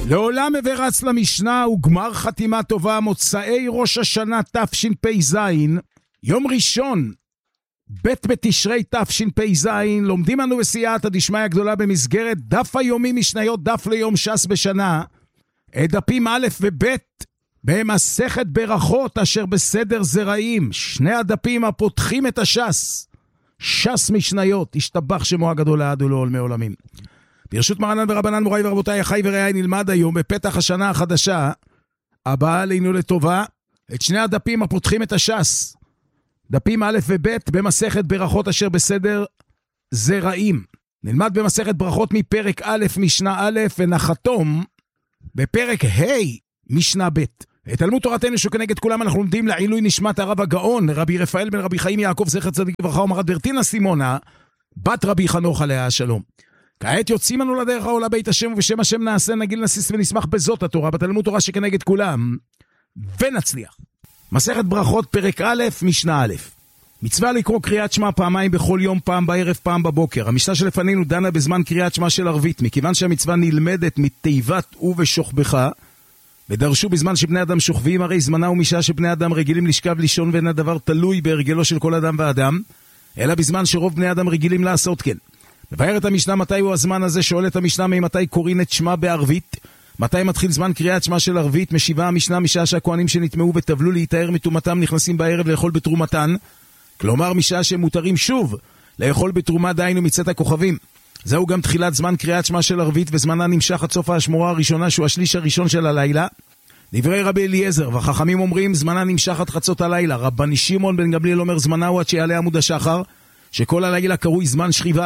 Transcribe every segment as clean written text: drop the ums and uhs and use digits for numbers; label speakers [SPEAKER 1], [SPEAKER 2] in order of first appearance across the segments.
[SPEAKER 1] לעולם ורץ למשנה וגמר חתימה טובה, מוצאי ראש השנה תשפ"ז, יום ראשון, ב' בתשרי תשפ"ז, לומדים אנו בסייעתא דשמיא הגדולה במסגרת דף היומי משניות דף ליום ש"ס בשנה, את דפים א' וב' במסכת ברכות אשר בסדר זרעים, שני הדפים הפותחים את הש"ס, ש"ס משניות, השתבח שמו הגדול לעד ולעולמי עולמים. ברשות מרנן ורבנן מוריי ורבותיי, אחי ורעיי, נלמד היום בפתח השנה החדשה הבאה עלינו לטובה את שני הדפים הפותחים את הש"ס, דפים א' וב' במסכת ברכות אשר בסדר זרעים. נלמד במסכת ברכות מפרק א' משנה א' ונחתום בפרק ה' משנה ב'. את תלמוד תורתנו שכנגד כולם אנחנו לומדים לעילוי נשמת הרב הגאון רבי רפאל בן רבי חיים יעקב זכר צדיק לברכה ומרת ברטינה סימונה בת רבי חנוך עליה השלום. כעת יוצאים לנו לדרך העולה בית השם, ובשם השם נעשה נגיל נסיס ונשמח בזאת התורה בתלמוד תורה שכנגד כולם ונצליח. מסכת ברכות פרק א' משנה א'. מצווה לקרוא קריאת שמע פעמיים בכל יום, פעם בערב פעם בבוקר. המשנה שלפנינו דנה בזמן קריאת שמע של ערבית, מכיוון שהמצווה נלמדת מתיבת ובשוכבך, ודרשו בזמן שבני אדם שוכבים, הרי זמנה ומשעה שבני אדם רגילים לשכב לישון, ואין הדבר תלוי בהרגלו של כל אדם ואדם, אלא בזמן שרוב בני אדם רגילים לעשות כן. מבארת המשנה מתי הוא הזמן הזה, שואלת המשנה ממתי קוראים את שמה בערבית, מתי מתחיל זמן קריאת שמה של ערבית. משיבה המשנה משעה שהכהנים שנטמעו וטבלו להתאר מתומתם נכנסים בערב לאכול בתרומתן, כלומר משעה שהם מותרים שוב לאכול בתרומה, דהיינו מצאת הכוכבים. זהו גם תחילת זמן קריאת שמה של ערבית, וזמנה נמשך עד סוף השמורה הראשונה שהוא השליש הראשון של הלילה. דברי רבי אליעזר, והחכמים אומרים זמנה נמשך עד חצות הלילה. רבני שמעון בן גמליאל אומר זמנה הוא עד שיעלה עמוד השחר, שכל הלילה קרוי זמן שכיבה.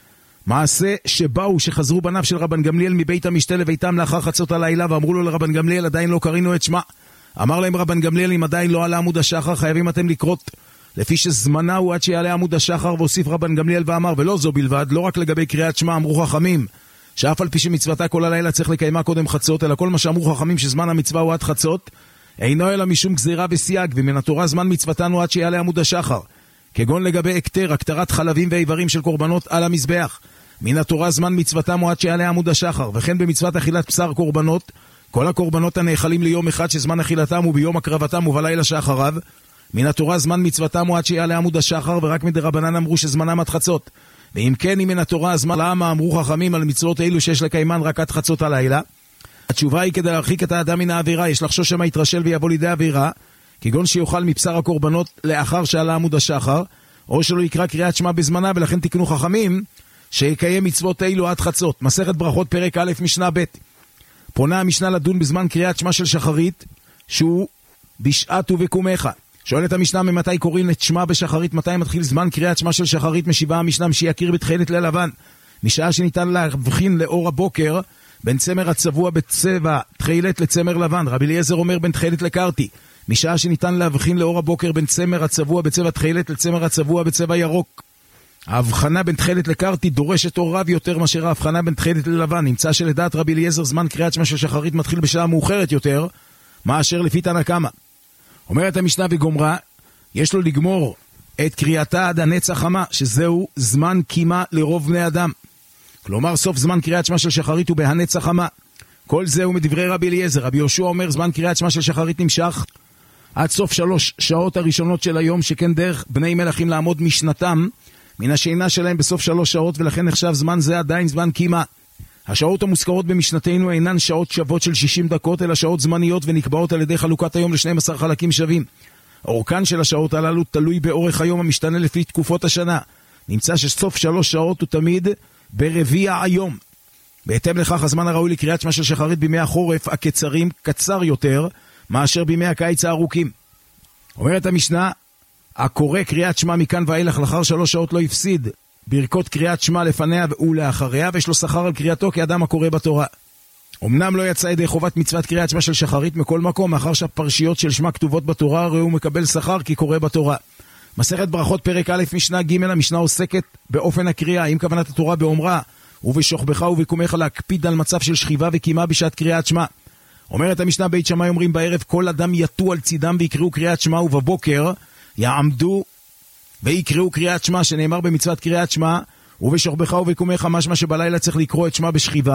[SPEAKER 1] מעשה שבאו שחזרו בניו של רבן גמליאל מבית המשתה לביתם לאחר חצות הלילה, ואמרו לו לרבן גמליאל עדיין לא קרינו את שמה. אמר להם רבן גמליאל אם עדיין לא עלה עמוד השחר חייבים אתם לקרות לפי שזמנה הוא עד שיעלה עמוד השחר. והוסיף רבן גמליאל ואמר ולא זו בלבד, לא רק לגבי קריאת שמה אמרו חכמים שאף על פי שמצוותה כל הלילה צריך לקיימה קודם חצות, אלא כל מה שאמרו חכמים שזמן המצווה הוא עד חצות אינו אלא משום גזירה וסייג, ומן התורה זמן מצוותנו עד שיעלה עמוד השחר, כגון לגבי הקטר, הקטרת חלבים ואיברים של קורבנות על המזבח. מן התורה זמן מצוותם הוא עד שיעלה עמוד השחר, וכן במצוות אכילת בשר קורבנות, כל הקורבנות הנאכלים ליום אחד שזמן אכילתם הוא ביום הקרבתם ובלילה שאחריו. מן התורה זמן מצוותם הוא עד שיעלה עמוד השחר, ורק מדרבנן אמרו שזמנם עד חצות. ואם כן, אם מן התורה הזמן, למה אמרו חכמים על מצוות אלו שיש לקיימן רק עד חצות הלילה? התשובה היא כדי להרחיק את האדם מן העבירה, יש לחשוש שמה יתרשל ויבוא לידי עבירה, כגון שיוכל מבשר הקורבנות לאחר שעלה עמוד השחר, או שלא יקרא קריאת שמע בזמנה, ולכן תקנו חכמים שיקיים מצוות אלו עד חצות. מסכת ברכות פרק א' משנה ב'. פונה המשנה לדון בזמן קריאת שמע של שחרית שהוא בשעת ובקומך. שואלת המשנה ממתי קוראים את שמה בשחרית, מתי מתחיל זמן קריאת שמה של שחרית. משיבה המשנה שיכיר בתחילת ליל לבן, משעה שניתן להבחין לאור הבוקר בין צמר הצבוע בצבע תחילת לצמר לבן. רבי אליעזר אומר בין תחילת לקרתי, משעה שניתן להבחין לאור הבוקר בין צמר הצבוע בצבע תחילת לצמר הצבוע בצבע ירוק. ההבחנה בין תחילת לקרתי דורשת אור רב יותר מאשר ההבחנה בין תחילת ללבן. נמצא שלדעת רבי אליעזר זמן קריאת שמה של שחרית מתחיל בשעה מאוחרת יותר מאשר לפי תנא קמא. אומרת המשנה וגומרה, יש לו לגמור את קריאתה עד הנץ החמה, שזהו זמן קימה לרוב בני אדם. כלומר סוף זמן קריאת שמה של שחרית הוא בהנץ החמה. כל זהו מדברי רבי אליעזר. רבי יהושע אומר זמן קריאת שמה של שחרית נמשך עד סוף 3 שעות הראשונות של היום, שכן דרך בני מלכים לעמוד משנתם מן השינה שלהם בסוף 3 שעות, ולכן נחשב זמן זה עדיין זמן קימה. השעות המוזכרות במשנתנו אינן שעות שוות של 60 דקות, אלא שעות זמניות ונקבעות על ידי חלוקת היום ל12 חלקים שווים. אורכן של השעות הללו תלוי באורך היום המשתנה לפי תקופות השנה. נמצא שסוף 3 שעות הוא תמיד ברביע היום. בהתאם לכך הזמן הראוי לקריאת שמה של שחרית בימי החורף הקצרים קצר יותר מאשר בימי הקיץ הארוכים. אומרת המשנה, הקורא קריאת שמה מכאן ואילך לאחר 3 שעות לא יפסיד ברכות קריאת שמה לפניה ולאחריה, ויש לו שכר על קריאתו כאדם הקורא בתורה. אמנם לא יצא ידי חובת מצוות קריאת שמה של שחרית מכל מקום, מאחר שהפרשיות של שמה כתובות בתורה, הרי הוא מקבל שכר כי קורא בתורה. מסכת ברכות פרק א' משנה ג', המשנה עוסקת באופן הקריאה, עם כוונת התורה באומרה ובשוכבך ובקומך להקפיד על מצב של שכיבה וקימה בשעת קריאת שמה. אומרת המשנה בית שמאי אומרים בערב כל אדם יטו על צידם ויקראו קריאת שמה, ובבוקר יעמדו ויקראו קריאת שמה, שנאמר במצוות קריאת שמה ובשוכבך ובקומך, משמע שבלילה צריך לקרוא את שמה בשכיבה,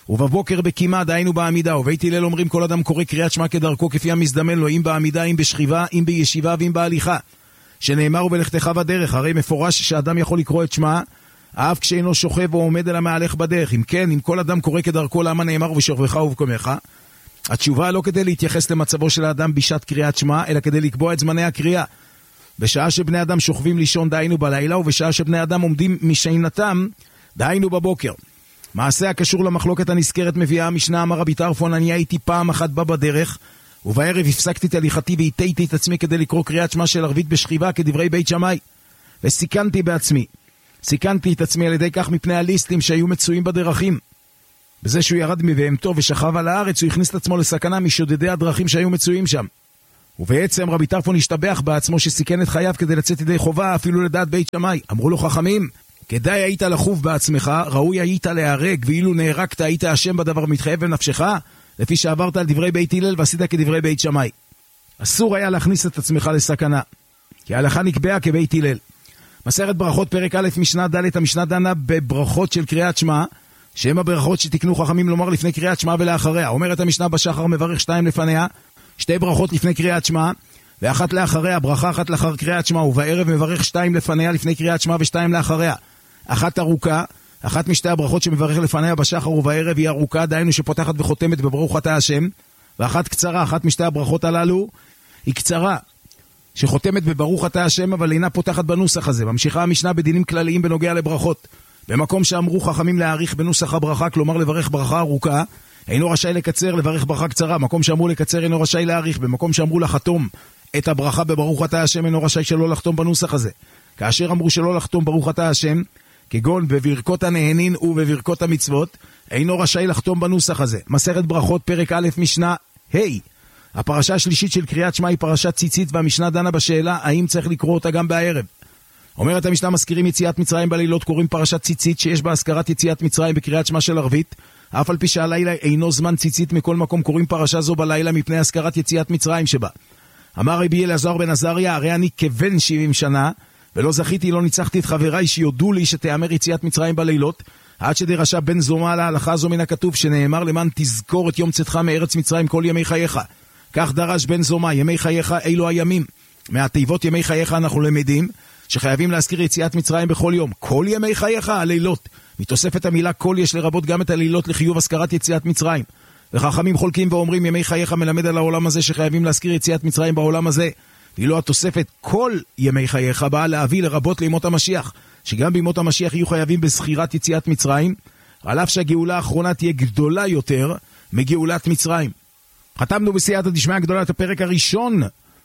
[SPEAKER 1] ובבוקר בקימה, דהיינו בעמידה. ובית הלל אומרים כל אדם קורא קריאת שמע כדרכו כפי המזדמן לו, אם בעמידה, אם בשכיבה, אם בישיבה ואם בהליכה. שנאמר ובלכתך בדרך, הרי מפורש שאדם יכול לקרוא את שמע, אף כשאינו שוכב או עומד אלא מהלך בדרך. אם כן, אם כל אדם קורא כדרכו, למה נאמר ובשוכבך ובקומך? התשובה לא כדי להתייחס למצבו של האדם בשעת קריאת שמע, אלא כדי לקבוע את זמני הקריאה. בשעה שבני אדם שוכבים לישון, דהיינו בלילה, ובשעה שבני אדם עומדים משעינתם, דהיינו בבוקר. מעשה הקשור למחלוקת הנזכרת מביאה המשנה, אמר רבי טרפון, אני הייתי פעם אחת בא בדרך, ובערב הפסקתי את הליכתי והתיתי את עצמי כדי לקרוא קריאת שמע של ערבית בשכיבה כדברי בית שמאי. וסיכנתי בעצמי. סיכנתי את עצמי על ידי כך מפני הליסטים שהיו מצויים בדרכים. בזה שהוא ירד מבהמתו ושכב על הארץ, הוא הכניס את עצמו לסכנה משודדי הדרכים שהיו מצויים שם. ובעצם רבי טרפון השתבח בעצמו שסיכן את חייו כדי לצאת ידי חובה אפילו לדעת בית שמאי. אמרו לו חכמים, כדאי היית לחוב בעצמך, ראוי היית להיהרג, ואילו נהרגת היית אשם בדבר מתחייב בנפשך, לפי שעברת על דברי בית הלל ועשית כדברי בית שמאי. אסור היה להכניס את עצמך לסכנה, כי ההלכה נקבעה כבית הלל. מסכת ברכות פרק א' משנה ד', המשנה דנה בברכות של קריאת שמע, שהם הברכות שתקנו חכמים לומר לפני קריאת שמע ולאחריה. אומרת המשנה בשחר מברך 2 לפניה, 2 ברכות לפני קריאת שמע, ואחת לאחריה, ברכה אחת לאחר קריאת שמע, ובערב מברך 2 לפניה לפני קריאת שמע ו2 לאחריה. אחת ארוכה, אחת משתי הברכות שמברך לפניה בשחר ובערב היא ארוכה, דהיינו שפותחת וחותמת בברוך אתה השם, ואחת קצרה, אחת משתי הברכות הללו היא קצרה, שחותמת בברוך אתה השם, אבל אינה פותחת בנוסח הזה. ממשיכה המשנה בדינים כלליים בנוגע לברכות. במקום שאמרו חכמים להאריך בנוסח הברכה, כלומר לברך ברכה ארוכה, אינו רשאי לקצר לברך ברכה קצרה. מקום שאמרו לקצר אינו רשאי להאריך. במקום שאמרו לחתום את הברכה בברוך אתה השם, אינו רשאי שלא לחתום בנוסח הזה. כאשר אמרו שלא לחתום ברוך אתה השם, כגון בברכות הנהנין ובברכות המצוות, אינו רשאי לחתום בנוסח הזה. מסכת ברכות פרק א' משנה ה'. הפרשה השלישית של קריאת שמע היא פרשת ציצית, והמשנה דנה בשאלה האם צריך לקרוא אותה גם בערב. אומרת המשנה, מזכירים יציאת מצרים בלילות, קוראים פרשת ציצית שיש בה הזכרת יציאת מצרים בקריאת שמע של ערבית, אף על פי שהלילה אינו זמן ציצית, מכל מקום קוראים פרשה זו בלילה מפני הזכרת יציאת מצרים שבה. אמר רבי אלעזר בן עזריה, הרי אני כבן 70 שנה ולא זכיתי, לא ניצחתי את חבריי שיודעו לי שתאמר יציאת מצרים בלילות, עד שדרשה בן זומא להלכה זו מן הכתוב שנאמר למען תזכור את יום צאתך מארץ מצרים כל ימי חייך. כך דרש בן זומא, ימי חייך אלו הימים. מהתיבות ימי חייך אנחנו למדים שחייבים להזכיר יציאת מצרים בכל יום. כל ימי חייך הלילות. מתוספת המילה כל יש לרבות גם את הלילות לחיוב הזכרת יציאת מצרים. וחכמים חולקים ואומרים ימי חייך מלמד על העולם הזה שחייבים להזכיר יציאת מצרים בעולם הזה. ואילו התוספת כל ימי חייך באה להביא לרבות לימות המשיח, שגם בימות המשיח יהיו חייבים בזכירת יציאת מצרים, על אף שהגאולה האחרונה תהיה גדולה יותר מגאולת מצרים. חתמנו בסייעתא דשמיא גדולה את הפרק הראשון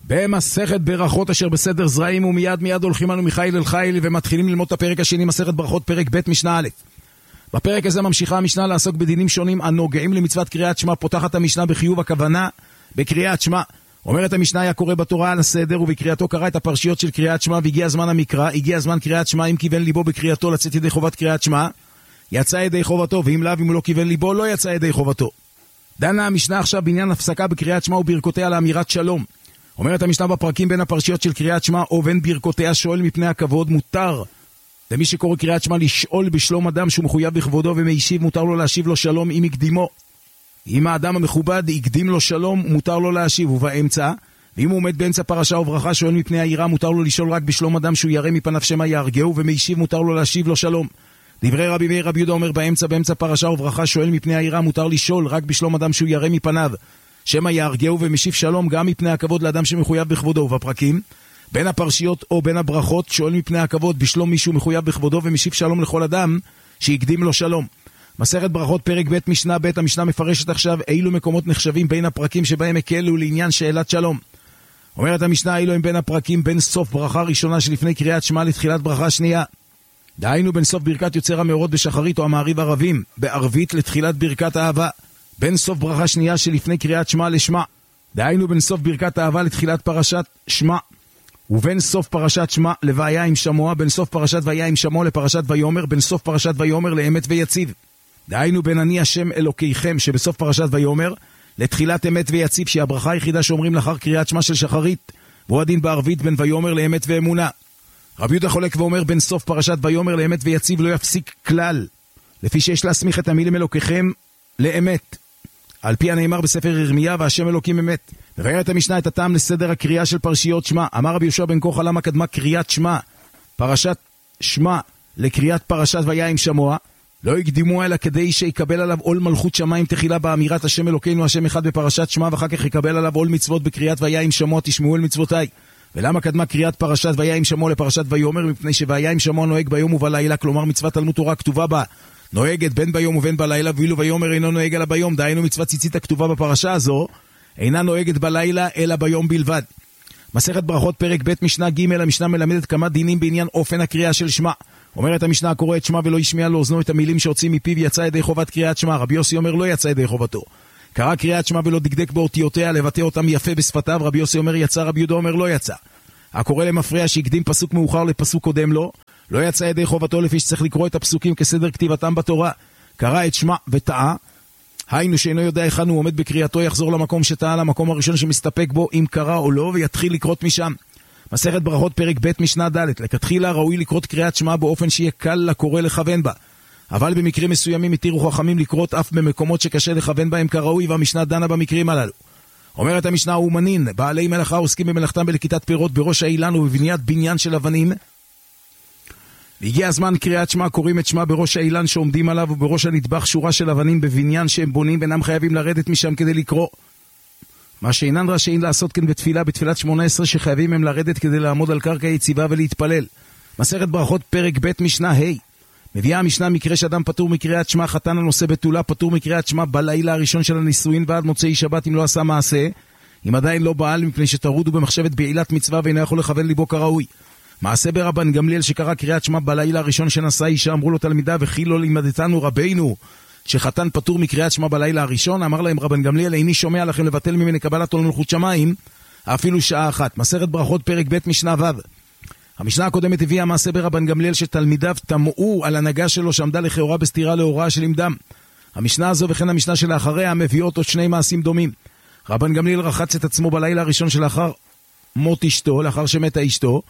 [SPEAKER 1] במסכת ברכות אשר בסדר זרעים, ומיד הולכים אנו מחיל אל חיל ומתחילים ללמוד את הפרק השני, מסכת ברכות פרק ב' משנה א'. בפרק הזה ממשיכה המשנה לעסוק בדינים שונים הנוגעים למצוות קריאת שמע. פותחת המשנה בחיוב הכוונה בקריאת שמע. אומרת המשנה, היה קורא בתורה על הסדר ובקריאתו קרא את הפרשיות של קריאת שמע, והגיע זמן המקרא, הגיע זמן קריאת שמע. אם כיוון ליבו בקריאתו לצאת ידי חובת קריאת שמע, יצא ידי חובתו, ואם לאו, אם הוא לא כיוון ליבו, לא יצא ידי חובתו. דנה המשנה עכשיו בעניין הפסקה בקריאת שמע וברכותיה לאמירת שלום. אומרת המשנה בפרקים בין הפרשיות של קריאת שמע או בין ברכותיה, שואל מפני הכבוד, מותר למי שקורא קריאת שמע לשאול בשלום אדם שהוא מחויב בכבודו, ומשיב מותר לו להשיב לו שלום אם יקדימו. אם האדם המכובד יקדים לו שלום, מותר לו להשיב. ובאמצע, ואם הוא עומד באמצע פרשה וברכה, שואל מפני העירה, מותר לו לשאול רק בשלום אדם שהוא ירא מפניו שמא יהרגהו, ומשיב מותר לו להשיב לו שלום. דברי רבי מאיר רבי יהודה אומר באמצע פרשה וברכה, שואל מפני העירה, מותר לשאול רק בשלום אדם שהוא ירא מפניו שמא יהרגהו, ומשיב שלום גם מפני הכבוד לאדם שמחויב בכבודו. ובפרקים בין הפרשיות או בין הברכות, שואל מפני הכבוד בשלום מישהו מחויב בכבודו, ומשיב שלום לכל אדם שיקדים לו שלום. מסכת ברכות פרק ב' משנה ב'. המשנה מפרשת עכשיו אילו מקומות נחשבים בין הפרקים שבהם הקלו לעניין שאלת שלום. אומרת המשנה, אילו הם בין הפרקים בין סוף ברכה ראשונה שלפני קריאת שמע לתחילת ברכה שנייה, דהיינו בין סוף ברכת יוצר המאורות בשחרית או המעריב ערבים בערבית לתחילת ברכת אהבה, בין סוף ברכה שנייה שלפני קריאת שמע לשמע, דהיינו בין סוף ברכת אהבה לתחילת פרשת שמע, ובין סוף פרשת שמע לוויה עם שמוע, בין סוף פרשת ויה עם שמוע לפרשת ויומר, בין סוף פרשת ויומר לאמת ויציב, דהיינו בין אני השם אלוקיכם שבסוף פרשת ויומר לתחילת אמת ויציב, שהיא הברכה היחידה שאומרים לאחר קריאת שמע של שחרית, והוא הדין בערבית בין ויומר לאמת ואמונה. רבי יהודה חולק ואומר בין סוף פרשת ויומר לאמת ויציב לא יפסיק כלל, לפי שיש להסמיך את המילים אלוקיכם לאמת. על פי הנאמר בספר ירמיה, והשם אלוקים אמת. מבארת המשנה את הטעם לסדר הקריאה של פרשיות שמע. אמר רבי יהושע בן כוחה, למה קדמה קריאת שמע, פרשת שמע, לקריאת פרשת והיה עם שמוע? לא יקדימו אלא כדי שיקבל עליו עול מלכות שמיים תחילה באמירת השם אלוקינו השם אחד בפרשת שמע, ואחר כך יקבל עליו עול מצוות בקריאת והיה עם שמוע, תשמעו אל מצוותיי. ולמה קדמה קריאת פרשת והיה עם שמוע לפרשת ויאמר? מפני שוהיה עם שמוע נוהג ביום ובלילה, כלומר מצוות תלמוד תורה כתובה בה נוהגת בין ביום ובין בלילה, ואילו ויאמר אינו נוהג אלא ביום, דהיינו מצוות ציצית הכתובה בפרשה הזו אינה נוהגת בלילה אלא ביום בלבד. מסכת ברכות פרק ב' משנה ג', המשנה מלמדת כמה דינים בעניין אופן הקריאה של שמע. אומרת המשנה, הקורא את שמע ולא ישמיע לאוזנו את המילים שהוציא מפיו יצא ידי חובת קריאת שמע. רבי יוסי אומר לא יצא ידי חובתו. קרא קריאת שמע ולא דקדק באותיותיה לבטא אותם יפה בשפתיו. רבי יוסי אומר יצא, רבי יהודה אומר לא יצא. הקורא למפרע שהקדים פסוק מאוחר לפסוק קודם לו, לא יצא ידי חובתו, לפי שצריך לקרוא את הפסוקים כסדר כתיבתם בתורה. קרא את שמע וטעה, היינו שאינו יודע היכן הוא עומד בקריאתו, יחזור למקום שטעה, למקום הראשון שמסתפק בו אם קרא או לא, ויתחיל לקרות משם. מסכת ברכות פרק ב' משנה ד', לכתחילה ראוי לקרות קריאת שמע באופן שיהיה קל לקורא לכוון בה, אבל במקרים מסוימים התירו חכמים לקרות אף במקומות שקשה לכוון בהם כראוי, והמשנה דנה במקרים הללו. אומרת המשנה, אומנין, בעלי מלאכה עוסקים במלאכתם בלקיטת פירות בראש האילן ובבניית בניין של אבנים, והגיע הזמן קריאת שמע, קוראים את שמע בראש האילן שעומדים עליו ובראש הנטבח שורה של אבנים בבניין שהם בונים, אינם חייבים לרדת משם כדי לקרוא. מה שאינן רשאים לעשות כן בתפילת 18 שחייבים הם לרדת כדי לעמוד על קרקע יציבה ולהתפלל. מסכת ברכות פרק ב' משנה ה', מביאה המשנה מקרה שאדם פטור מקריאת שמע, חתן הנושא בתולה פטור מקריאת שמע בלילה הראשון של הנישואין ועד מוצאי שבת אם לא עשה מעשה, אם עדיין לא בעל, מפני שטרוד הוא במחשבת בעילת מצווה ואינו יכול לכוון ליבו כראוי. מעשה ברבן גמליאל שקרא קריאת שמע בלילה הראשון שנשא אישה, אמרו לו תלמידה, וכי לא לימדתנו רבינו שחתן פטור מקריאת שמע בלילה הראשון? אמר להם רבן גמליאל, איני שומע לכם לבטל ממני קבלת עול מלכות שמיים אפילו שעה אחת. מסכת ברכות פרק ב' משנה ו', המשנה הקודמת הביאה מעשה ברבן גמליאל שתלמידיו תמעו על הנהגה שלו שעמדה לכאורה בסתירה להוראה של לימדם. המשנה הזו וכן המשנה שלאחריה מביאות עוד שני מעשים דומים. רבן גמליאל רחץ את עצמו בלילה הראשון שלאחר מות אשתו, לאחר שמתה אשתו,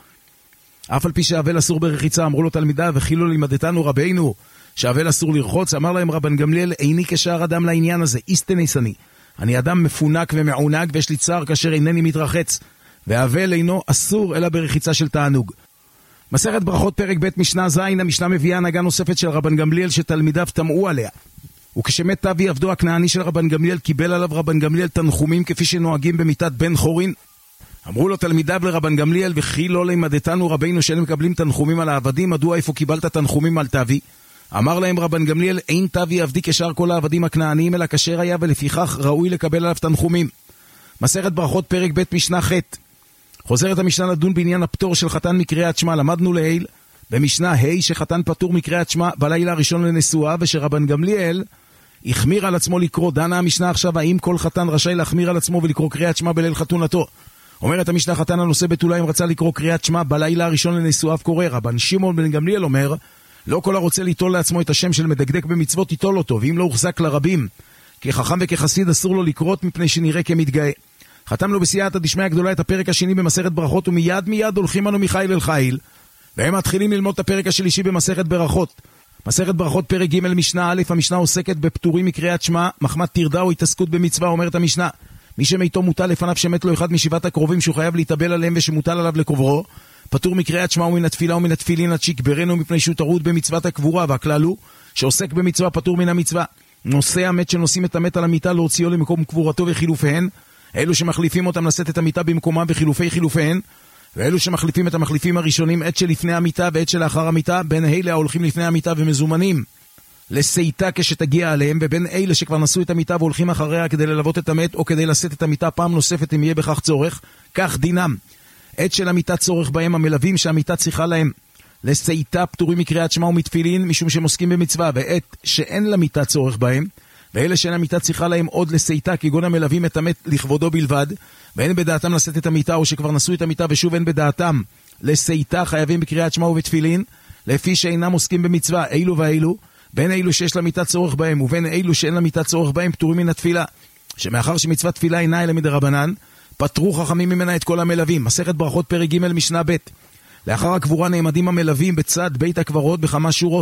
[SPEAKER 1] אף על פי שהאבל אסור ברחיצה. אמרו לו תלמידיו, וכי לא לימדתנו רבינו שהאבל אסור לרחוץ? אמר להם רבן גמליאל, איני כשאר אדם לעניין הזה, איסטניסני, אני אדם מפונק ומעונג ויש לי צער כאשר אינני מתרחץ, והאבל אינו אסור אלא ברחיצה של תענוג. מסכת ברכות פרק ב' משנה ז', המשנה מביאה הנהגה נוספת של רבן גמליאל שתלמידיו תמעו עליה. וכשמת אבי עבדו הכנעני של רבן גמליאל, קיבל עליו רבן גמליאל תנחומים כפי שנוהגים במיתת בן חורין. אמרו לו תלמידיו לרבן גמליאל, וכי לא לימדתנו רבינו שאין מקבלים תנחומים על העבדים, מדוע איפה קיבלת תנחומים על תבי? אמר להם רבן גמליאל, אין תבי עבדי כשאר כל העבדים הכנעניים אלא כשר היה, ולפיכך ראוי לקבל עליו תנחומים. מסכת ברכות פרק ב' משנה ח', חוזרת המשנה לדון בעניין הפטור של חתן מקריאת שמע. למדנו לעיל במשנה ה' שחתן פטור מקריאת שמע בלילה הראשון לנשואה, ושרבן גמליאל החמיר על עצמו לקרוא. דנה המשנה עכשיו האם כל חתן רשאי להחמיר על עצמו ולקרוא קריאת שמע בליל חתונתו. אומרת המשנה, חתן הנושא בתולה אם רצה לקרוא קריאת שמע בלילה הראשון לנשואיו קורא. רבן שמעון בן גמליאל אומר, לא כל הרוצה ליטול לעצמו את השם של מדקדק במצוות תיטול אותו, ואם לא הוחזק לרבים כחכם וכחסיד אסור לו לקרות מפני שנראה כמתגאה. חתם לו בסייעתא דשמיא הגדולה את הפרק השני במסכת ברכות, ומיד הולכים אנו מחיל אל חיל, והם מתחילים ללמוד את הפרק השלישי במסכת ברכות. מסכת ברכות פרק ג' משנה א', המשנה עוסקת בפטורים מקריאת שמע מחמת טרדה או התעסקות במצווה. אומרת המשנה, מי שמיתו מוטל לפניו שמת לו אחד משבעת הקרובים שהוא חייב להתאבל עליהם ושמוטל עליו לקוברו, פטור מקריאת שמע ומן התפילה ומן התפילין עד שיקברנו, מפני שהוא טרוד במצוות הקבורה, והכלל הוא שעוסק במצווה פטור מן המצווה. נושא המת שנושאים את המת על המיטה להוציאו למקום קבורתו וחילופיהן, אלו שמחליפים אותם לשאת את המיטה במקומם וחילופי חילופיהן, ואלו שמחליפים את המחליפים הראשונים, עת שלפני המיטה ועת שלאחר המיטה, בין אלה ההולכים לפני המיטה ומזומנים לסייתה כשתגיע עליהם, ובין אלה שכבר נשאו את המיטה והולכים אחריה כדי ללוות את המת או כדי לשאת את המיטה פעם נוספת אם יהיה בכך צורך, כך דינם. עת של המיטה צורך בהם, המלווים שהמיטה צריכה להם לסייתה פטורים מקריאת שמע ומתפילין משום שהם עוסקים במצווה, ועת שאין למיטה צורך בהם, ואלה שאין המיטה צריכה להם עוד לסייתה, כגון המלווים את המת לכבודו בלבד, ואין בדעתם לשאת את המיטה, או שכבר נשאו את המיטה ושוב אין בדעתם לסייתה, חייבים בקריאת שמע ובתפילין, לפי שאינם עוסקים במצווה. אילו ואילו, בין אילו שיש למיטה צורך בהם ובין אילו שאין למיטה צורך בהם, פטורים מן התפילה, שמאחר שמצוות תפילה אינה אלא מדרבנן, פטרו חכמים ממנה את כל המלווים. מסכת ברכות פרק ג' משנה ב', לאחר הקבורה נעמדים המלווים בצד בית הקברות בכמה שורות,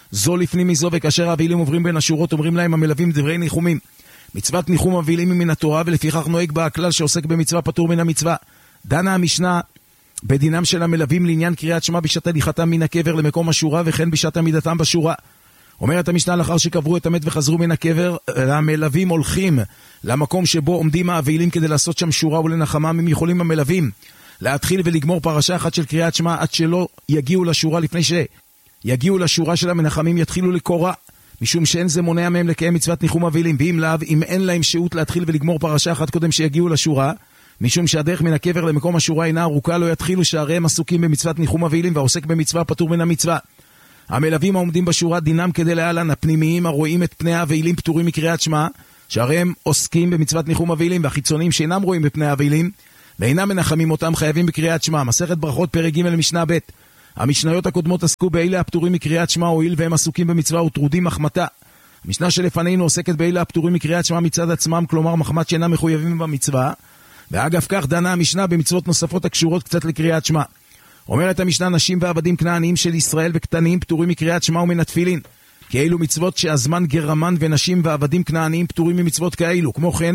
[SPEAKER 1] זו לפנים מזו, וכאשר האבלים עוברים בין השורות אומרים להם המלווים דברי ניחומים. מצוות ניחום אבלים היא מן התורה, ולפיכך נוהג בה הכלל שעוסק במצווה פטור מן המצווה. דנה המשנה בדינם של המלווים לעניין קריאת שמע בשעת הליכתם מן הקבר למקום השורה, וכן בשעת עמידתם בשורה. אומרת המשנה, לאחר שקברו את המת וחזרו מן הקבר, המלווים הולכים למקום שבו עומדים האבלים כדי לעשות שם שורה ולנחמם. הם יכולים המלווים להתחיל ולגמור פרשה אחת של קריאת שמע עד שלא יגיעו לשורה. לפני שיגיעו לשורה של המנחמים יתחילו לקורא, משום שאין זה מונע מהם לקיים מצוות ניחום אבלים. ואם לאו, אם אין להם שהות להתחיל ולגמור פרשה אחת קודם שיגיעו לשורה, משום שהדרך מן הקבר למקום השורה אינה ארוכה, לא יתחילו שהריהם עסוקים במצוות ניחום אבלים, והעוסק במצווה פטור מן המצווה. המלווים העומדים בשורה דינם כדי להלן: הפנימיים הרואים את פני האבלים פטורים מקריאת שמע, שהריהם עוסקים במצוות ניחום אבלים, והחיצוניים שאינם רואים בפני האבלים ואינם מנחמים אותם חייבים בקריאת שמע. מסכת ברכות פרק ג' משנה ב'. המשניות הקודמות עסקו באלה הפטורים מקריאת שמע, הואיל והם עסוקים במצווה וטרודים מחמתה. המשנה שלפנינו עוסקת באלה הפטורים מקריאת שמע מצד עצמם, כלומר מחמת שאינם מחויבים במצווה. ואגב כך דנה המשנה במצוות נוספות הקשורות קצת לקריאת שמע. אומרת המשנה, נשים ועבדים כנעניים של ישראל וקטנים פטורים מקריאת שמע ומן התפילין, כי אלו מצוות שהזמן גרמן, ונשים ועבדים כנעניים פטורים ממצוות כאלו. כמו כן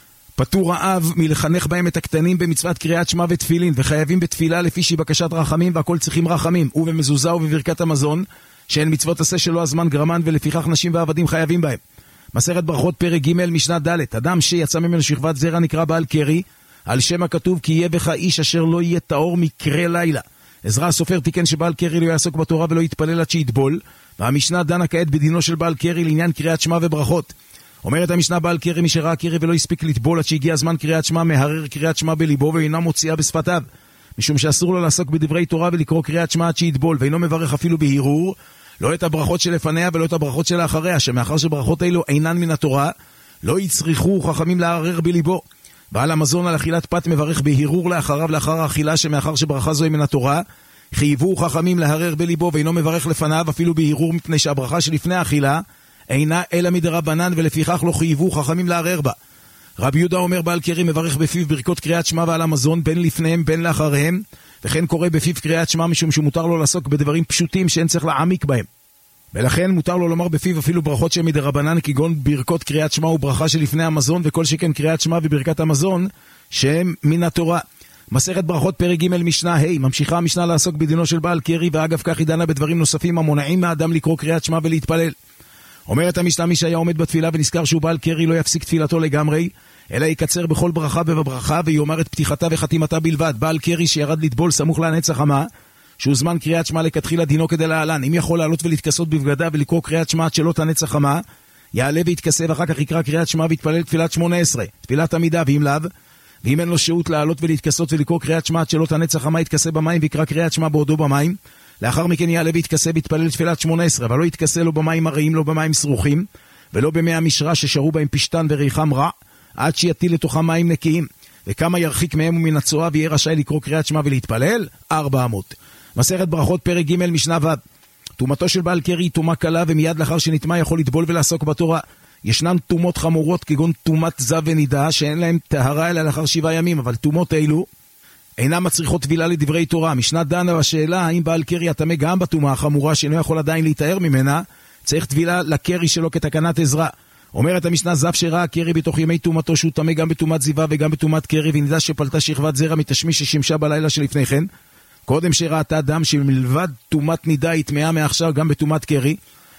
[SPEAKER 1] פטור האב מלחנך בהם את הקטנים במצוות קריאת שמע ותפילין, וחייבים בתפילה לפי שהיא בקשת רחמים, והכל צריכים רחמים, ובמזוזה ובברכת המזון שהן מצוות עשה שלא הזמן גרמן, ולפיכך נשים ועבדים חייבים בהם. מסכת ברכות פרק ג' משנה ד'. אדם שיצא ממנו שכבת זרע נקרא בעל קרי, על שם הכתוב כי יהיה בך איש אשר לא יהיה טהור מקרה לילה. עזרא הסופר תיקן שבעל קרי לא יעסוק בתורה ולא יתפלל עד שיטבול, והמשנה דנה כעת בדינו של בעל קרי לעניין קריאת שמע וברכות. אומרת המשנה, בעל קרי מי שראה קרי ולא הספיק לטבול עד שהגיע הזמן קריאת שמע, מהרר קריאת שמע בליבו ואינה מוציאה בשפתיו, משום שאסור לו לעסוק בדברי תורה ולקרוא קריאת שמע עד שיטבול, ואינו מברך אפילו בהירור לא את הברכות שלפניה ולא את הברכות שלאחריה, שמאחר שברכות אלו אינן מן התורה לא יצריכו חכמים לערער בליבו. בעל המזון על אכילת פת מברך בהירור לאחריו לאחר האכילה, שמאחר שברכה זו היא מן התורה חייבו חכמים להרר בליבו, ואינו מברך לפניו אפילו בהירור, מפני שהברכה שלפני האכילה אינה אלא מדרבנן, ולפיכך לא חייבו חכמים לערער בה. רבי יהודה אומר, בעל קרי מברך בפיו ברכות קריאת שמע ועל המזון, בין לפניהם בין לאחריהם, וכן קורא בפיו קריאת שמע, משום שמותר לו לעסוק בדברים פשוטים שאין צריך להעמיק בהם, ולכן מותר לו לומר בפיו אפילו ברכות שהן מדרבנן, כגון ברכות קריאת שמע וברכה שלפני המזון, וכל שכן קריאת שמע וברכת המזון שהם מן התורה. מסכת ברכות פרק ג' משנה ה'. ממשיכה המשנה לעסוק בדינו של בעל קרי, ואגב כך היא דנה בדברים נוספים המונעים מהאדם לקרוא קריאת שמע ולהתפלל. אומרת המשנה, מי שהיה עומד בתפילה ונזכר שהוא בעל קרי לא יפסיק תפילתו לגמרי, אלא יקצר בכל ברכה ובברכה, ויאמר את פתיחתה וחתימתה בלבד. בעל קרי שירד לטבול סמוך לנצח חמה, שהוא זמן קריאת שמע לכתחילה דינו כדי להלן: אם יכול לעלות ולהתכסות בבגדיו ולקרוא קריאת שמע עד שלא תנצח חמה, יעלה ויתכסה ואחר כך יקרא קריאת שמע ויתפלל תפילת 18, תפילת עמידה. ואם לאו, ואם אין לו שהות לעלות ולהתכסות ולקרוא קריאת שמע עד שלא תנצח חמה, יתכסה במים ויקרא קריאת שמע בעודו במים. לאחר מכן יעלה ויתכסה ויתפלל תפילת 18, אבל לא יתכסה לו במים הרעים, לא במים סרוכים, ולא במי המשרה ששרו בהם פשטן וריחם רע, עד שיטיל לתוכם מים נקיים, וכמה ירחיק מהם ומן הצואה, ויהיה רשאי לקרוא קריאת שמע ולהתפלל 400. מסכת ברכות פרק ג' משנה ו'. תומתו של בעל קרי היא תומה קלה, ומיד לאחר שנטמא יכול לטבול ולעסוק בתורה. ישנן תומות חמורות כגון תומת זב ונידה, שאין להם טהרה אלא לאחר 7 ימים, אבל תומות אלו אינם מצריכות טבילה לדברי תורה. משנה דנה בשאלה האם בעל קרי יטמא גם בתומה החמורה שאינו יכול עדיין להיטהר ממנה, צריך טבילה לקרי שלו כתקנת עזרא. אומרת המשנה, זב שראה קרי בתוך ימי תומתו שהוא טמא גם בתומת זיווה וגם בתומת קרי, ונידה שפלטה שכבת זרע מתשמיש ששימשה בלילה שלפני כן, קודם שראתה דם שמלבד תומת נידה היא טמאה מעכשיו גם בתומת קרי,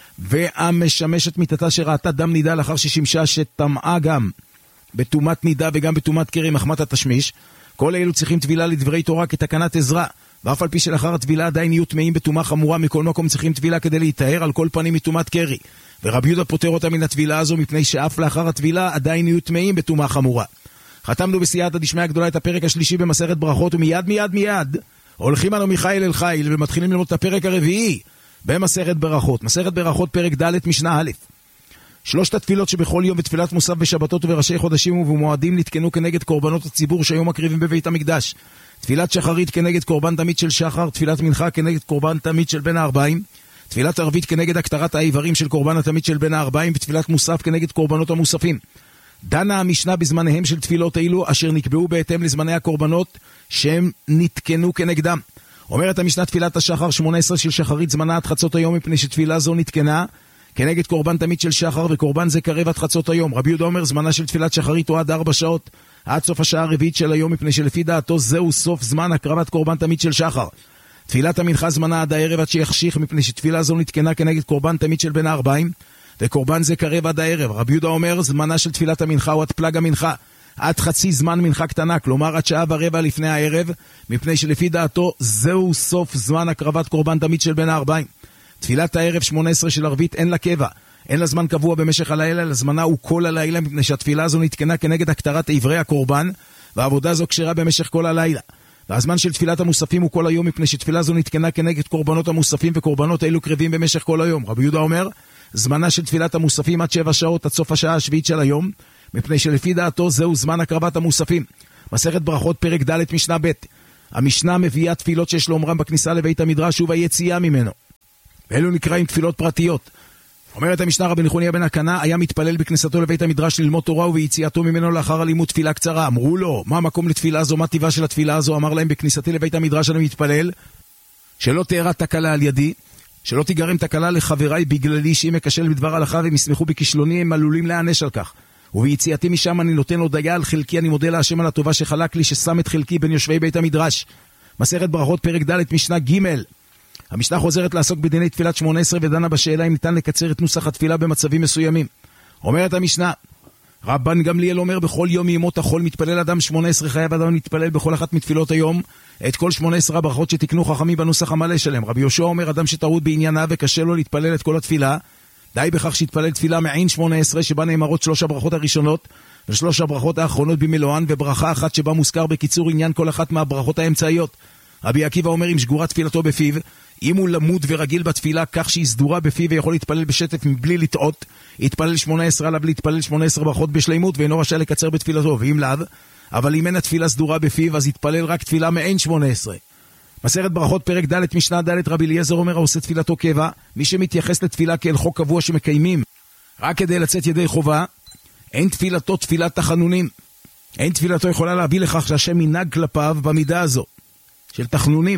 [SPEAKER 1] והמשמשת מיתתה שראתה דם נידה לאחר ששימשה שטמאה גם בתומת נידה וגם בתומת קרי מחמת התשמיש, כל אלו צריכים טבילה לדברי תורה כתקנת עזרא, ואף על פי שלאחר הטבילה עדיין יהיו טמאים בתומה חמורה, מכל מקום צריכים טבילה כדי להיטהר על כל פנים מתומת קרי. ורבי יהודה פוטר אותה מן הטבילה הזו, מפני שאף לאחר הטבילה עדיין יהיו טמאים בתומה חמורה. חתמנו בסייעתא דשמיא הגדולה את הפרק השלישי במסכת ברכות, ומיד מיד הולכים אנו מחיל אל חיל ומתחילים ללמוד את הפרק הרביעי במסכת ברכות. מסכת ברכות פרק ד' משנה א'. 3 התפילות שבכל יום ותפילת מוסף בשבתות וראשי חודשים ובמועדים נתקנו כנגד קורבנות הציבור שהיום מקריבים בבית המקדש. תפילת שחרית כנגד קורבן תמיד של שחר, תפילת מנחה כנגד קורבן תמיד של בין ה-40, תפילת ערבית כנגד הקטרת האיברים של קורבן התמיד של בין ה-40, ותפילת מוסף כנגד קורבנות המוספים. דנה המשנה בזמניהם של תפילות אלו אשר נקבעו בהתאם לזמני הקורבנות שהם נתקנו כנגדם. אומרת המשנה תפילת השחר 18 של שחרית זמנה עד חצות היום, מפני שתפילה זו נתקנה כנגד קורבן תמיד של שחר, וקורבן זה קרב עד חצות היום. רבי יהודה אומר זמנה של תפילת שחרית הוא עד 4 שעות, עד סוף השעה הרביעית של היום, מפני שלפי דעתו זהו סוף זמן הקרבת קורבן תמיד של שחר. תפילת המנחה זמנה עד הערב עד שיחשיך, מפני שתפילה זו נתקנה כנגד קורבן תמיד של בין הארבעים, וקורבן זה קרב עד הערב. רבי יהודה אומר זמנה של תפילת המנחה הוא עד פלג המנחה, עד חצי זמן מנחה קטנה, כלומר עד שעה ורבע לפני הערב, מפני שלפי דעתו זהו סוף זמן הקרבת קורבן תמיד של בין הארבעים. תפילת הערב 18 של ערבית אין לה קבע, אין לה זמן קבוע במשך הלילה, אלא זמנה הוא כל הלילה, מפני שהתפילה הזו נתקנה כנגד הקטרת עברי הקורבן, והעבודה זו כשרה במשך כל הלילה. והזמן של תפילת המוספים הוא כל היום, מפני שתפילה זו נתקנה כנגד קורבנות המוספים, וקורבנות אלו קרבים במשך כל היום. רבי יהודה אומר זמנה של תפילת המוספים עד 7 שעות, עד סוף השעה השביעית של היום, מפני שלפי דעתו זהו זמן הקרבת המוספים. מסכת ברכות פרק ד' משנה ב'. המשנה מביאה תפילות שיש לאומרם בכניסה לבית המדרש וביציאה ממנו, ואלו נקראים תפילות פרטיות. אומרת המשנה רבי נחוניה בן הקנה היה מתפלל בכניסתו לבית המדרש ללמוד תורה, וביציאתו ממנו לאחר הלימוד תפילה קצרה. אמרו לו מה המקום לתפילה זו, מה טבעה של התפילה הזו? אמר להם בכניסתי לבית המדרש אני מתפלל שלא תארע תקלה על ידי, שלא תיגרם תקלה לחבריי בגללי, שאם אכשל בדבר הלכה והם ישמחו בכישלוני הם עלולים להיענש על כך. וביציאתי משם אני נותן הודיה על חלקי, אני מודה להשם על הטובה שחלק לי, ששם את חלקי בין יושבי בית המדרש. מסכת ברכות פרק ד' משנה ג'. המשנה חוזרת לעסוק בדיני תפילת 18 ודנה בשאלה אם ניתן לקצר את נוסח התפילה במצבים מסוימים. אומרת המשנה, רבן גמליאל אומר בכל יום מימות החול מתפלל אדם 18, חייב אדם להתפלל בכל אחת מתפילות היום את כל 18 הברכות שתקנו חכמים בנוסח המלא שלהם. רבי יהושע אומר אדם שטרוד בענייניו וקשה לו להתפלל את כל התפילה, די בכך שיתפלל תפילה מעין 18 שבה נאמרות 3 הברכות הראשונות ו3 הברכות האחרונות במלואן, וברכה אחת שבה מוזכר בקיצור עניין כל אחת מהברכות האמצעיות. רבי עקיבא אומר אם שגורה תפילתו בפיו, אם הוא למוד ורגיל בתפילה כך שהיא סדורה בפיו ויכול להתפלל בשטף מבלי לטעות, יתפלל 18 עליו להתפלל 18 ברכות בשלימות ואינו רשאי לקצר בתפילתו, ואם לאו, אבל אם אין התפילה סדורה בפיו אז יתפלל רק תפילה מעין 18. מסכת ברכות פרק ד' משנה ד'. רבי אליעזר אומר העושה תפילתו קבע, מי שמתייחס לתפילה כאל חוק קבוע שמקיימים רק כדי לצאת ידי חובה, אין תפילתו תפילת תחנונים, אין תפילתו יכולה להביא לכך שהשם ינהג כלפיו במידה הזו של תחנונים,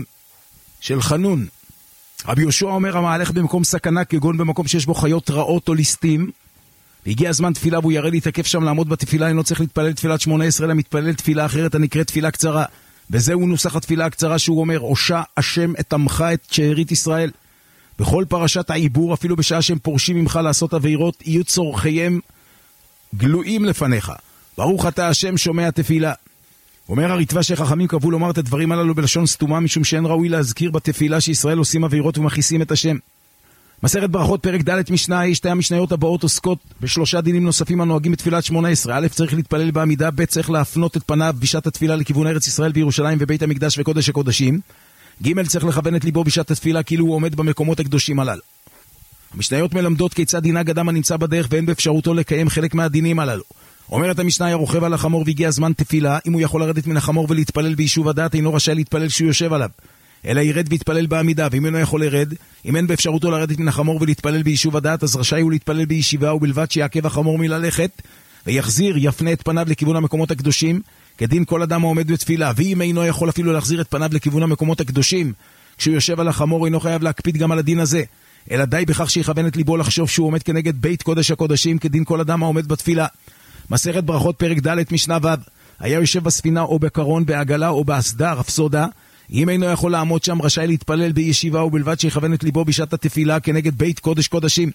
[SPEAKER 1] של חנון. רבי יהושע אומר המהלך במקום סכנה כגון במקום שיש בו חיות רעות או ליסטים, והגיע הזמן תפילה והוא יראה להתעכב שם לעמוד בתפילה, אינו צריך להתפלל תפילת 18 אלא מתפלל תפילה אחרת הנקראת תפילה קצרה. וזהו נוסח התפילה הקצרה שהוא אומר הושע השם את עמך את שארית ישראל. בכל פרשת העיבור אפילו בשעה שהם פורשים ממך לעשות עבירות יהיו צורכיהם גלויים לפניך, ברוך אתה השם שומע תפילה. אומר הריטב"א שחכמים קבעו לומר את הדברים הללו בלשון סתומה, משום שאין ראוי להזכיר בתפילה שישראל עושים עבירות ומכיסים את השם. מסכת ברכות פרק ד' משנה, שתי המשניות הבאות עוסקות בשלושה דינים נוספים הנוהגים בתפילת 18. א', צריך להתפלל בעמידה, ב', צריך להפנות את פניו בשעת התפילה לכיוון ארץ ישראל וירושלים ובית המקדש וקודש הקודשים, ג', צריך לכוון את ליבו בשעת התפילה כאילו הוא עומד במקומות הקדושים הללו. המשניות מלמדות כיצד ינהג אדם הנמצא בדרך ואין באפשרותו לקיים חלק מהדינים הללו. אומרת המשנה היה רוכב על החמור והגיע הזמן תפילה, אם הוא יכול לרדת מן החמור ולהתפלל ביישוב הדעת אינו רשאי להתפלל כשהוא יושב עליו, אלא ירד ויתפלל בעמידה, ואם אינו יכול לרד, אם אין באפשרותו לרדת מן החמור ולהתפלל ביישוב הדעת, אז רשאי הוא להתפלל בישיבה ובלבד שיעכב החמור מללכת ויחזיר, יפנה את פניו לכיוון המקומות הקדושים כדין כל אדם העומד בתפילה. ואם אינו יכול אפילו להחזיר את פניו לכיוון המקומות הקדושים כשהוא יושב על החמור, אינו חייב להקפיד גם על הדין הזה, אלא די בכך שיכוון את ליבו לחשוב שהוא עומד כנגד בית קודש הקודשים כדין כל אדם העומד בתפילה. מסכת ברכות פרק ד' משנה ו'. היה יושב בספינה או בקרון, בעגלה או באסדה, רפסודה, אם אינו יכול לעמוד שם רשאי להתפלל בישיבה ובלבד שיכוון את ליבו בשעת התפילה כנגד בית קודש קודשים.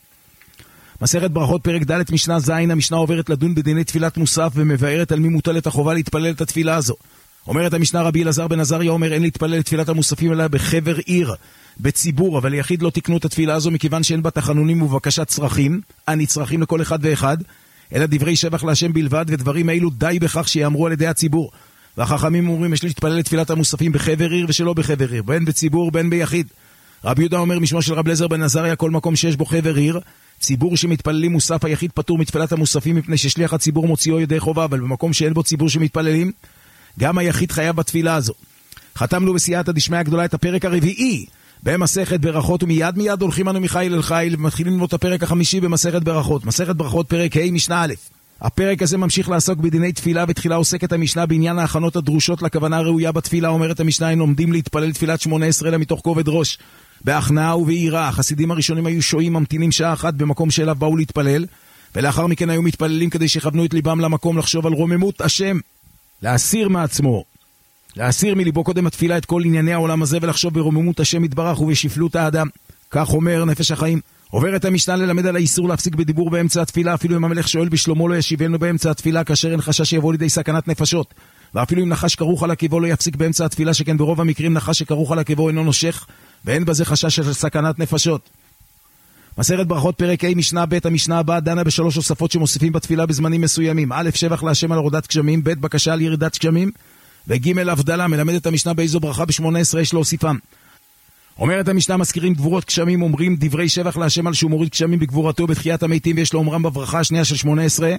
[SPEAKER 1] מסכת ברכות פרק ד' משנה ז'. המשנה עוברת לדון בדיני תפילת מוסף ומבארת על מי מוטלת החובה להתפלל את התפילה הזו. אומרת המשנה רבי אלעזר בן עזריה אומר אין להתפלל את תפילת המוספים אלא בחבר עיר, בציבור, אבל יחיד לא תקנו את התפילה הזו מכיוון שאין בה תחנונים ובקשת צרכים הנצרכים לכל אחד ואחד, אלא דברי שבח להשם בלבד, ודברים אילו די בכך שיאמרו על ידי הציבור. והחכמים אומרים יש להתפלל את תפילת המוספים בחבר עיר ושלא בחבר עיר, בין בציבור בין ביחיד. רבי יהודה אומר משמו של רבי אליעזר בן עזריה כל מקום שיש בו חבר עיר, ציבור שמתפללים מוסף, היחיד פטור מתפילת המוספים מפני ששליח הציבור מוציאו ידי חובה, אבל במקום שאין בו ציבור שמתפללים גם היחיד חייב בתפילה הזו. חתמנו בסייעתא דשמיא הגדולה את הפרק הרביעי במסכת ברכות, ומיד הולכים אנו מחיל אל חיל ומתחילים ללמוד את הפרק החמישי במסכת ברכות. מסכת ברכות פרק ה' משנה א'. הפרק הזה ממשיך לעסוק בדיני תפילה, ותחילה עוסקת המשנה בעניין ההכנות הדרושות לכוונה הראויה בתפילה. אומרת המשנה, הם עומדים להתפלל תפילת 18 אלא מתוך כובד ראש, בהכנעה וביראה. החסידים הראשונים היו שוהים ממתינים שעה אחת במקום שאליו באו להתפלל, ולאחר מכן היו מתפללים כדי שיכוונו את ליבם למקום, לחשוב על רוממות השם, להסיר מעצמו, להסיר מליבו קודם התפילה את כל ענייני העולם הזה, ולחשוב ברוממות השם יתברך ובשפלות האדם. כך אומר נפש החיים. עוברת המשנה ללמד על האיסור להפסיק בדיבור באמצע התפילה, אפילו אם המלך שואל בשלומו לא ישיבנו באמצע התפילה, כאשר אין חשש שיבוא לידי סכנת נפשות. ואפילו אם נחש כרוך על עקבו לא יפסיק באמצע התפילה, שכן ברוב המקרים נחש שכרוך על עקבו אינו נושך, ואין בזה חשש של סכנת נפשות. מסכת ברכות פרק ה' משנה ב'. המשנה הבאה דנה בשלוש הוספות שמוסיפים בתפילה בזמנים מסוימים. א', שבח להשם על הורדת גשמים, ב', בקשה על ירידת גשמים, וג', הבדלה. מלמדת המשנה באיזו ברכה ב-18 יש להוסיפם. אומרת המשנה, מזכירים גבורות גשמים, אומרים דברי שבח להשם על שהוא מוריד גשמים בגבורתו בתחיית המתים, ויש לאומרם בברכה השנייה של 18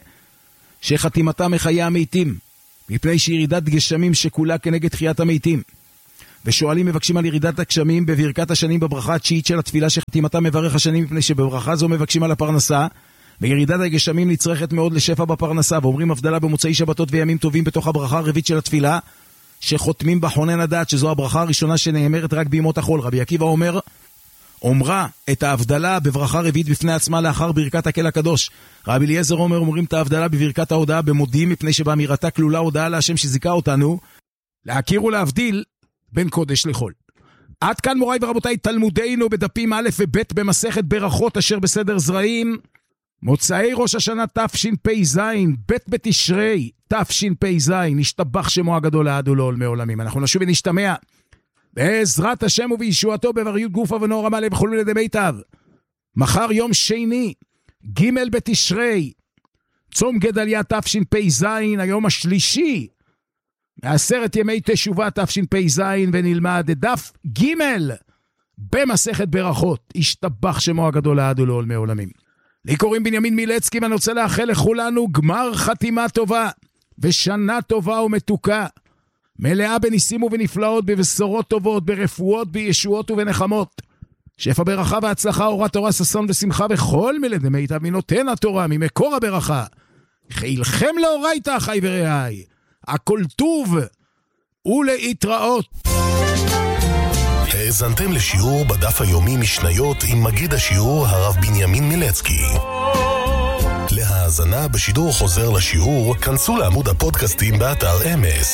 [SPEAKER 1] שחתימתם מחיי המתים, מפני שירידת גשמים שכולה כנגד תחיית המתים. ושואלים מבקשים על ירידת הגשמים בברכת השנים בברכה התשיעית של התפילה, שחתימתם מברך השנים, מפני שבברכה זו מבקשים על הפרנסה, וירידת הגשמים נצרכת מאוד לשפע בפרנסה. ואומרים הבדלה במוצאי שבתות וימים טובים בתוך הברכה הרביעית של התפילה, שחותמים בחונן הדעת, שזו הברכה הראשונה שנאמרת רק בימות החול. רבי עקיבא אומר, אומרה את ההבדלה בברכה רביעית בפני עצמה לאחר ברכת הקהל הקדוש. רבי אליעזר אומרים את ההבדלה בברכת ההודעה במודים, מפני שבאמירתה כלולה הודעה להשם שזיכה אותנו להכיר ולהבדיל בין קודש לחול. עד כאן מוריי ורבותיי תלמודנו בדפים א' וב' במסכת ברכות אשר בסדר זרעים, מוצאי ראש השנה תשפ"ז, ב' בתשרי תשפ"ז, נשתבח שמו הגדול לעד ולעולמי עולמים. אנחנו נשוב ונשתמע בעזרת השם ובישועתו בבריות גופה ונוער המלא וכולו לידי מיטב. מחר יום שני ג' בתשרי, צום גדליה תשפ"ז, היום השלישי מעשרת ימי תשובה תשפ"ז, ונלמד דף ג' במסכת ברכות. ישתבח שמו הגדול לעד ולעולמי עולמים. לי קוראים בנימין מילצקי, ואני רוצה לאחל לכולנו גמר חתימה טובה ושנה טובה ומתוקה, מלאה בניסים ובנפלאות, בבשורות טובות, ברפואות, בישועות ובנחמות, שפע ברכה והצלחה, אורת תורה, ששון ושמחה בכל מלד מיטב מנותן התורה, ממקור הברכה. חילכם לאורייתא אחי ורעי, הכל טוב ולהתראות.
[SPEAKER 2] האזנתם לשיעור בדף היומי משניות עם מגיד השיעור הרב בנימין מילצקי. להאזנה בשידור חוזר לשיעור, כנסו לעמוד הפודקאסטים באתר אמס.